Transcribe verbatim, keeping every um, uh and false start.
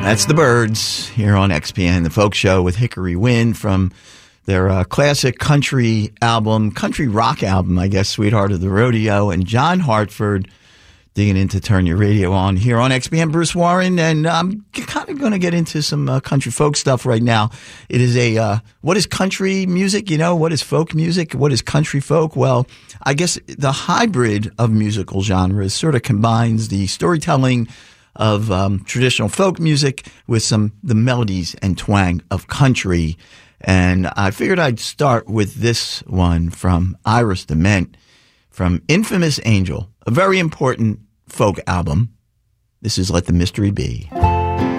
That's the Byrds here on X P N, the folk show with Hickory Wind from their uh, classic country album, country rock album, I guess, Sweetheart of the Rodeo, and John Hartford digging into Turn Your Radio On here on X P N. Bruce Warren, and I'm kind of going to get into some uh, country folk stuff right now. It is a, uh, what is country music? You know, what is folk music? What is country folk? Well, I guess the hybrid of musical genres sort of combines the storytelling of um, traditional folk music with some the melodies and twang of country. And I figured I'd start with this one from Iris DeMent from Infamous Angel, a very important folk album. This is Let the Mystery Be.